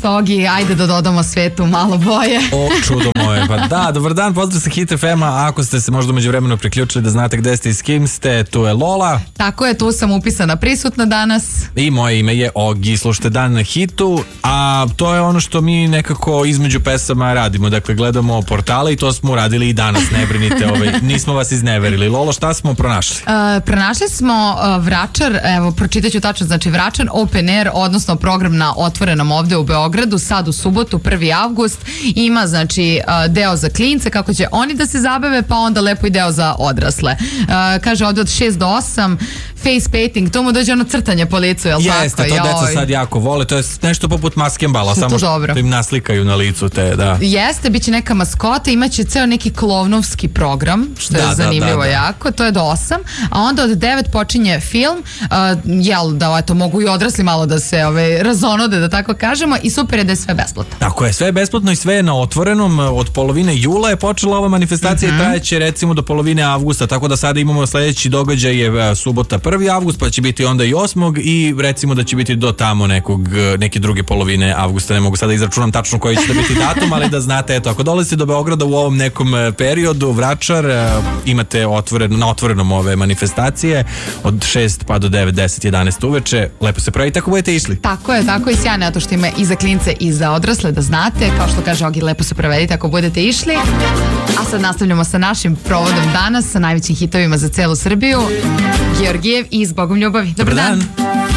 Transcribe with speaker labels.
Speaker 1: Ogi, ajde da dodamo svetu malo boje.
Speaker 2: O, čudo moje. Pa da, dobar dan, pozdrav sa Hit FM-a. Ako ste se možda među vremenu priključili da znate gde ste i s kim ste, tu je Lola.
Speaker 1: Tako je, tu sam upisana prisutna danas.
Speaker 2: I moje ime je Ogi. Slušajte Dan na Hitu, a to je ono što mi nekako između pesama radimo. Dakle, gledamo portale i to smo uradili i danas, ne brinite, nismo vas izneverili. Lolo, šta smo pronašli?
Speaker 1: Pronašli smo Vračar, evo, pročitat ću tačno, znači Vračar Open Air, odnosno program na otvorenom ovde u Beogradu, sad u subotu, 1. avgust, ima, znači, deo za klince, kako će oni da se zabave, pa onda lepo i deo za odrasle. Kaže ovde od 6 do 8, face painting, to mu dođe ono crtanje po licu, jel tako?
Speaker 2: Jeste, to deca sad jako vole, to je nešto poput maskembala, samo što im naslikaju na licu te, da.
Speaker 1: Jeste, bit će neka maskota, imaće ceo neki klovnovski program, što je zanimljivo jako, to je do 8, a onda od 9 počinje film, jel da eto, mogu i odrasli malo da se razonode, da tako kažemo, i super je da je sve besplatno.
Speaker 2: Tako je, sve je besplatno i sve je na otvorenom, od polovine jula je počela ova manifestacija i trajeće recimo do polovine avgusta, tako da sada imamo sledeći događaj je subota 1. avgust, pa će biti onda i 8. i recimo da će biti do tamo neke druge polovine avgusta, ne mogu sada izračunam tačno koji će da biti datum, ali da znate, eto, ako dolazite do Beograda u ovom nekom periodu, Vračar, imate na otvorenom ove manifestacije od 6 pa do 9, 10, 11 uveče, lepo se pravi, tako budete išli.
Speaker 1: Tako je i sjajno je to što ima i za klince i za odrasle, da znate, kao što kaže Ogi, lepo se provedite ako budete išli. A sad nastavljamo sa našim provodom danas, sa najvećim hitovima za celu Srbiju. Georgijev i S Bogom ljubavi. Dobar dan.